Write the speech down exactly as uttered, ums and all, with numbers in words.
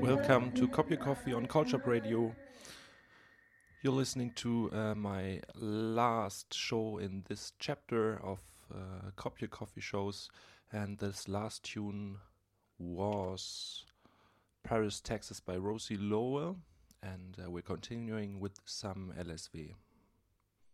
Welcome to Copy Coffee on Culture Radio. You're listening to uh, my last show in this chapter of uh, Copy Coffee shows, and this last tune was Paris, Texas by Rosie Lowell, and uh, we're continuing with some L S V.